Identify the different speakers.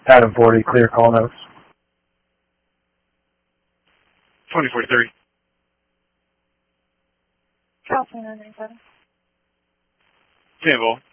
Speaker 1: Adam 40, clear call notes.
Speaker 2: 2043.
Speaker 3: California 97.
Speaker 2: Sample.